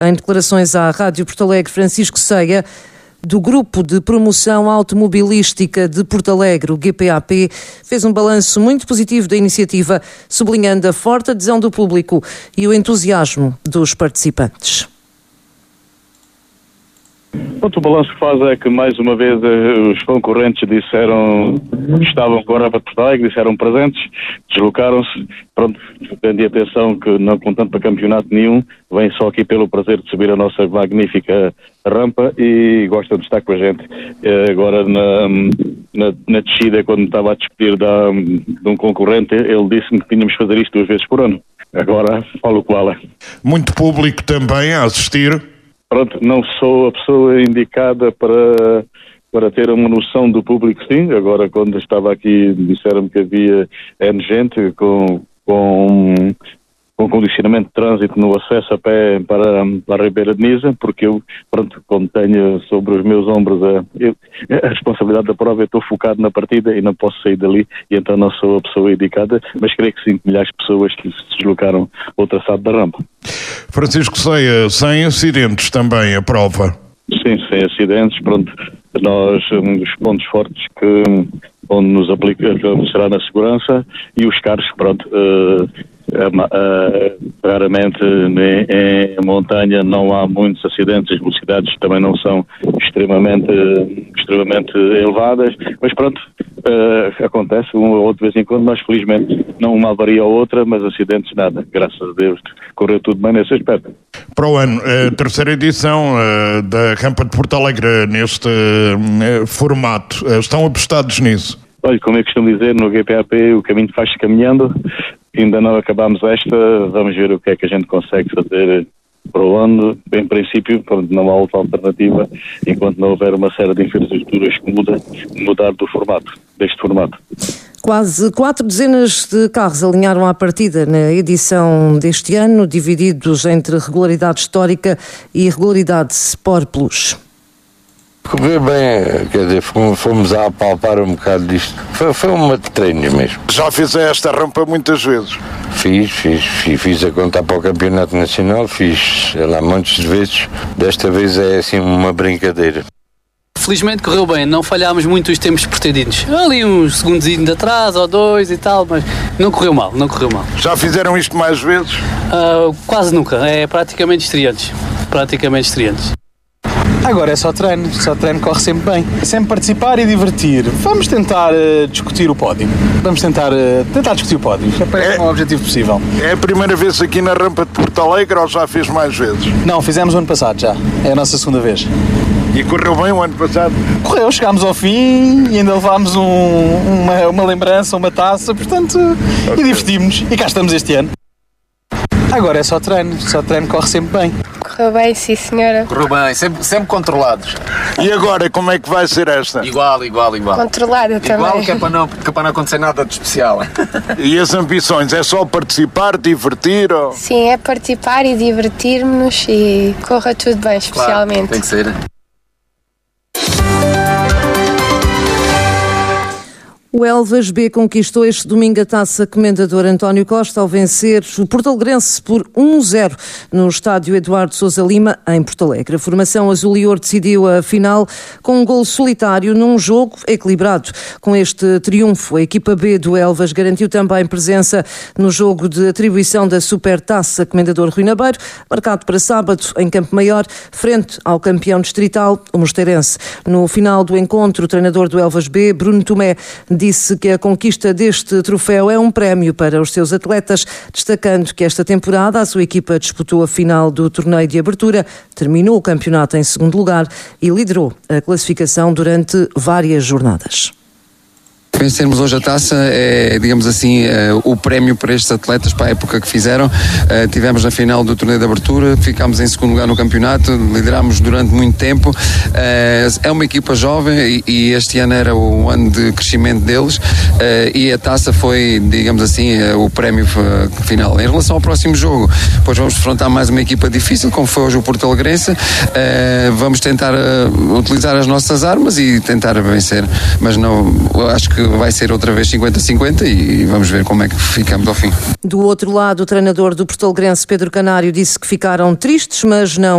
Em declarações à Rádio Porto Alegre, Francisco Ceia, do Grupo de Promoção Automobilística de Porto Alegre, o GPAP, fez um balanço muito positivo da iniciativa, sublinhando a forte adesão do público e o entusiasmo dos participantes. O balanço que faz é que, mais uma vez, os concorrentes disseram que estavam com a Rampa de Porto Alegre, disseram presentes, deslocaram-se. Pronto, prendi atenção que, não contando para campeonato nenhum, vêm só aqui pelo prazer de subir a nossa magnífica rampa e gostam de estar com a gente. Agora, na descida, quando me estava a despedir de um concorrente, ele disse-me que tínhamos de fazer isto 2 vezes por ano. Agora, falo qual é. Muito público também a assistir. Pronto, não sou a pessoa indicada para ter uma noção do público, sim. Agora, quando estava aqui, disseram-me que havia gente com condicionamento de trânsito no acesso a pé para a Ribeira de Nisa, porque eu, pronto, como tenho sobre os meus ombros a responsabilidade da prova, eu estou focado na partida e não posso sair dali, e então não sou a pessoa indicada, mas creio que 5 milhares de pessoas que se deslocaram ao traçado da rampa. Francisco Ceia, sem acidentes também a prova? Sim, sem acidentes. Pronto, nós, um dos pontos fortes onde nos aplicamos será na segurança e os carros, pronto, raramente em montanha não há muitos acidentes, as velocidades também não são extremamente elevadas, mas pronto, acontece uma ou outra vez em quando, mas felizmente não uma avaria ou outra, mas acidentes nada, graças a Deus correu tudo bem nesse aspecto. Para o ano, a terceira edição da Rampa de Porto Alegre neste formato, estão apostados nisso? Olha, como eu costumo dizer, no GPAP o caminho faz-se caminhando, ainda não acabámos esta, vamos ver o que é que a gente consegue fazer para o ano. Em princípio, não há outra alternativa, enquanto não houver uma série de infraestruturas que mudar deste formato. Quase 4 dezenas de carros alinharam à partida na edição deste ano, divididos entre regularidade histórica e regularidade Sport Plus. Correu bem, quer dizer, fomos a apalpar um bocado disto. Foi uma de treino mesmo. Já fiz esta rampa muitas vezes? Fiz a contar para o Campeonato Nacional, fiz lá montes de vezes. Desta vez é assim uma brincadeira. Felizmente correu bem, não falhámos muito os tempos pretendidos. Ali uns segundos de atraso ou 2 e tal, mas não correu mal. Já fizeram isto mais vezes? Quase nunca, é praticamente estreantes. Agora é só treino corre sempre bem. Sempre participar e divertir. Vamos tentar discutir o pódio. Vamos tentar discutir o pódio. É o objetivo possível. É a primeira vez aqui na Rampa de Porto Alegre ou já fez mais vezes? Não, fizemos o ano passado já. É a nossa segunda vez. E correu bem o ano passado? Correu, chegámos ao fim e ainda levámos uma lembrança, uma taça, portanto, okay. E divertimos-nos. E cá estamos este ano. Agora é só treino corre sempre bem. Correu bem, sim senhora. Correu bem, sempre controlados. E agora, como é que vai ser esta? Igual. Controlada também. Igual que é para não acontecer nada de especial. E as ambições, é só participar, divertir? Ou... Sim, é participar e divertir-nos e corra tudo bem, especialmente. Claro, tem que ser. O Elvas B conquistou este domingo a taça Comendador António Costa ao vencer o portalegrense por 1-0 no estádio Eduardo Sousa Lima, em Porto Alegre. A formação azul e ouro decidiu a final com um golo solitário num jogo equilibrado. Com este triunfo, a equipa B do Elvas garantiu também presença no jogo de atribuição da Supertaça Comendador Rui Nabeiro, marcado para sábado em Campo Maior, frente ao campeão distrital, o Mosteirense. No final do encontro, o treinador do Elvas B, Bruno Tomé, disse que a conquista deste troféu é um prémio para os seus atletas, destacando que esta temporada a sua equipa disputou a final do torneio de abertura, terminou o campeonato em segundo lugar e liderou a classificação durante várias jornadas. Vencermos hoje a taça é, digamos assim, o prémio para estes atletas, para a época que fizeram. Tivemos na final do torneio de abertura, ficámos em segundo lugar no campeonato, liderámos durante muito tempo. É uma equipa jovem e este ano era o ano de crescimento deles e a taça foi, digamos assim, o prémio final. Em relação ao próximo jogo, depois vamos defrontar mais uma equipa difícil, como foi hoje o Porto Alegrense. Vamos tentar utilizar as nossas armas e tentar vencer, mas não, acho que vai ser outra vez 50-50 e vamos ver como é que ficamos ao fim. Do outro lado, o treinador do Porto Alegrense, Pedro Canário, disse que ficaram tristes, mas não